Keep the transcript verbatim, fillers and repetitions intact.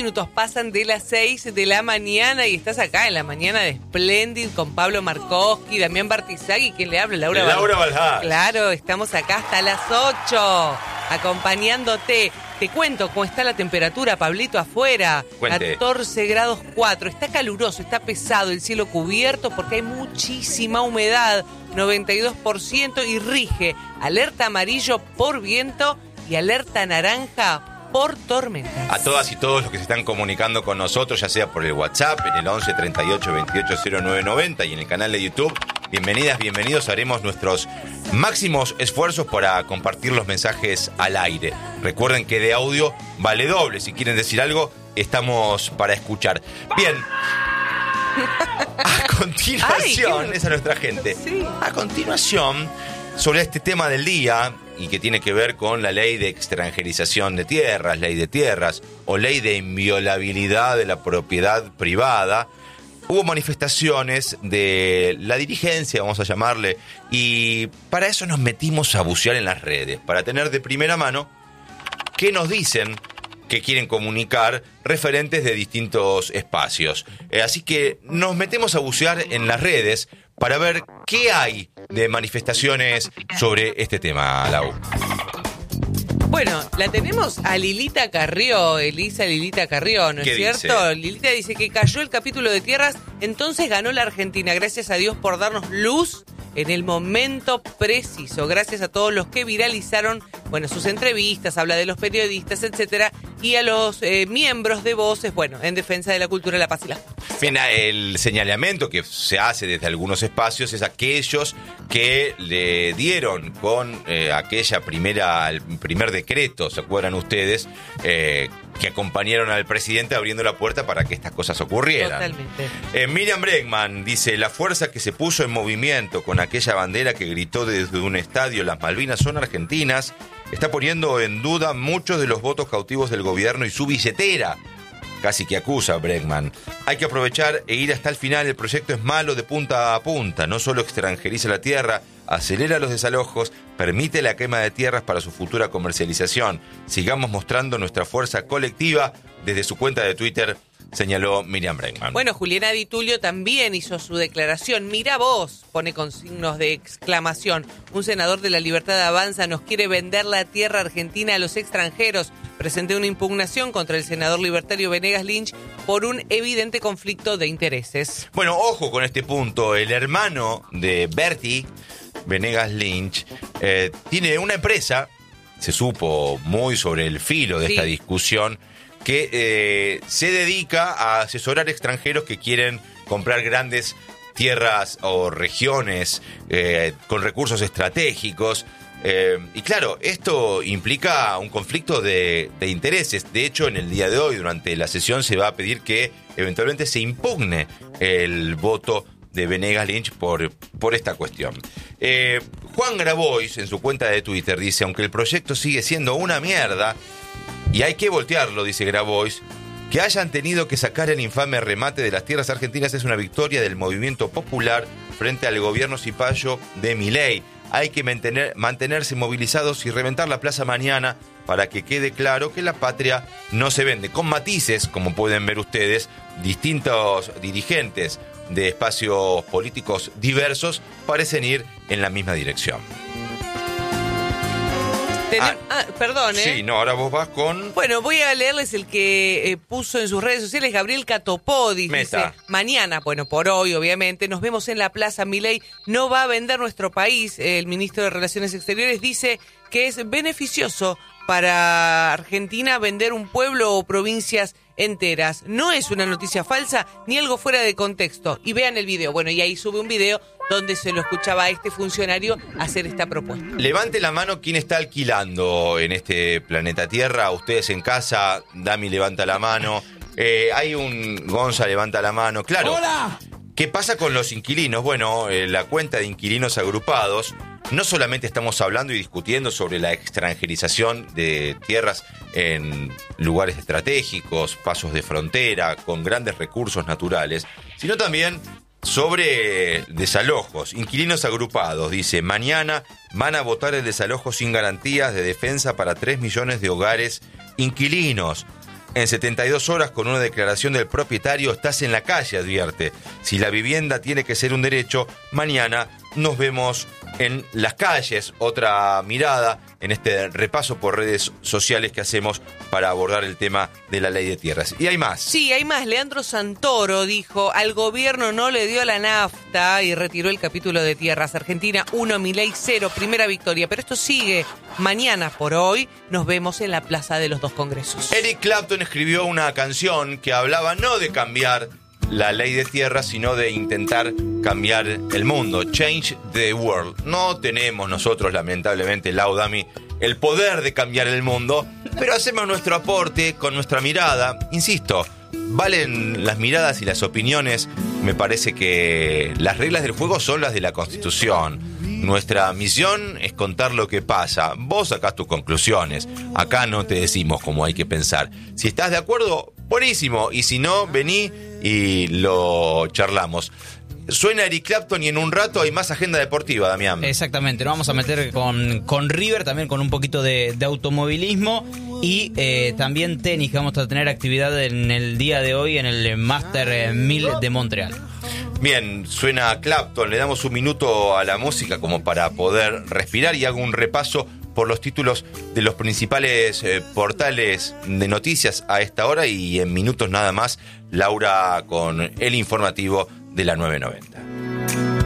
minutos pasan de las seis de la mañana y estás acá en la mañana de Splendid con Pablo Markowski, Damián Bartizagui, ¿quién le habla? Laura, Laura Valhall. Claro, estamos acá hasta las ocho, acompañándote. Te cuento cómo está la temperatura, Pablito, afuera. Cuente. catorce grados cuatro. Está caluroso, está pesado, el cielo cubierto porque hay muchísima humedad, noventa y dos por ciento, y rige alerta amarillo por viento y alerta naranja por tormentas. A todas y todos los que se están comunicando con nosotros, ya sea por el WhatsApp, en el once treinta y ocho veintiocho cero nueve noventa y en el canal de YouTube, bienvenidas, bienvenidos. Haremos nuestros máximos esfuerzos para compartir los mensajes al aire. Recuerden que de audio vale doble. Si quieren decir algo, estamos para escuchar. Bien. A continuación, Ay, qué... esa es nuestra gente. Sí. A continuación, sobre este tema del día, y que tiene que ver con la ley de extranjerización de tierras, ley de tierras, o ley de inviolabilidad de la propiedad privada, hubo manifestaciones de la dirigencia, vamos a llamarle, y para eso nos metimos a bucear en las redes, para tener de primera mano qué nos dicen que quieren comunicar referentes de distintos espacios. Eh, así que nos metemos a bucear en las redes para ver qué hay de manifestaciones sobre este tema, Lau. Bueno, la tenemos a Lilita Carrió, Elisa Lilita Carrió, ¿no es cierto? Dice? Lilita dice que cayó el capítulo de tierras, entonces ganó la Argentina. Gracias a Dios por darnos luz en el momento preciso. Gracias a todos los que viralizaron, bueno, sus entrevistas, habla de los periodistas, etcétera, y a los eh, miembros de Voces, bueno, en defensa de la cultura, la paz y la justicia. Bien, el señalamiento que se hace desde algunos espacios es aquellos que le dieron con eh, aquella primera, el primer decreto, ¿se acuerdan ustedes? Eh, que acompañaron al presidente abriendo la puerta para que estas cosas ocurrieran. Totalmente. Eh, Miriam Bregman dice, la fuerza que se puso en movimiento con aquella bandera que gritó desde un estadio, las Malvinas son argentinas, está poniendo en duda muchos de los votos cautivos del gobierno y su billetera. Casi que acusa Bregman. Hay que aprovechar e ir hasta el final. El proyecto es malo de punta a punta. No solo extranjeriza la tierra, acelera los desalojos, permite la quema de tierras para su futura comercialización. Sigamos mostrando nuestra fuerza colectiva. Desde su cuenta de Twitter señaló Miriam Bregman. Bueno, Juliana Di Tulio también hizo su declaración. Mira vos, pone con signos de exclamación. Un senador de La Libertad Avanza nos quiere vender la tierra argentina a los extranjeros. Presenté una impugnación contra el senador libertario Venegas Lynch por un evidente conflicto de intereses. Bueno, ojo con este punto. El hermano de Bertie, Venegas Lynch, eh, tiene una empresa, se supo muy sobre el filo de sí. esta discusión, que eh, se dedica a asesorar extranjeros que quieren comprar grandes tierras o regiones eh, con recursos estratégicos. Eh, y claro, esto implica un conflicto de, de intereses. De hecho, en el día de hoy, durante la sesión, se va a pedir que eventualmente se impugne el voto de Venegas Lynch por, por esta cuestión. Eh, Juan Grabois, en su cuenta de Twitter, dice, aunque el proyecto sigue siendo una mierda, y hay que voltearlo, dice Grabois, que hayan tenido que sacar el infame remate de las tierras argentinas es una victoria del movimiento popular frente al gobierno cipayo de Milei. Hay que mantener, mantenerse movilizados y reventar la plaza mañana para que quede claro que la patria no se vende. Con matices, como pueden ver ustedes, distintos dirigentes de espacios políticos diversos parecen ir en la misma dirección. Tenem- ah, ah, perdón, ¿eh? Sí, no, ahora vos vas con... Bueno, voy a leerles el que eh, puso en sus redes sociales Gabriel Catopodis. Meta. Dice, mañana, bueno, por hoy, obviamente, nos vemos en la Plaza. Milei no va a vender nuestro país. El ministro de Relaciones Exteriores dice que es beneficioso para Argentina vender un pueblo o provincias enteras. No es una noticia falsa ni algo fuera de contexto. Y vean el video. Bueno, y ahí sube un video donde se lo escuchaba a este funcionario hacer esta propuesta. Levante la mano quien está alquilando en este planeta Tierra. Ustedes en casa, Dami levanta la mano. Eh, hay un Gonza levanta la mano. Claro. ¡Hola! ¿Qué pasa con los inquilinos? Bueno, eh, la cuenta de inquilinos agrupados, no solamente estamos hablando y discutiendo sobre la extranjerización de tierras en lugares estratégicos, pasos de frontera, con grandes recursos naturales, sino también sobre desalojos. Inquilinos agrupados, dice, mañana van a votar el desalojo sin garantías de defensa para tres millones de hogares inquilinos. En setenta y dos horas, con una declaración del propietario, estás en la calle, advierte. Si la vivienda tiene que ser un derecho, mañana nos vemos en las calles. Otra mirada en este repaso por redes sociales que hacemos para abordar el tema de la ley de tierras. Y hay más. Sí, hay más. Leandro Santoro dijo, al gobierno no le dio la nafta y retiró el capítulo de tierras. Argentina uno, Milei cero, primera victoria. Pero esto sigue. Mañana por hoy nos vemos en la Plaza de los Dos Congresos. Eric Clapton escribió una canción que hablaba no de cambiar la ley de tierras, sino de intentar cambiar el mundo. Change the world. No tenemos nosotros, lamentablemente, Laudami, el poder de cambiar el mundo, pero hacemos nuestro aporte con nuestra mirada. Insisto, valen las miradas y las opiniones. Me parece que las reglas del juego son las de la Constitución. Nuestra misión es contar lo que pasa. Vos sacás tus conclusiones. Acá no te decimos cómo hay que pensar. Si estás de acuerdo, buenísimo. Y si no, vení y lo charlamos. Suena Eric Clapton y en un rato hay más agenda deportiva, Damián. Exactamente, nos vamos a meter con, con River, también con un poquito de, de automovilismo y eh, también tenis, que vamos a tener actividad en el día de hoy en el Master mil de Montreal. Bien, suena Clapton, le damos un minuto a la música como para poder respirar y hago un repaso por los títulos de los principales eh, portales de noticias a esta hora y en minutos nada más, Laura con el informativo de la nueve noventa.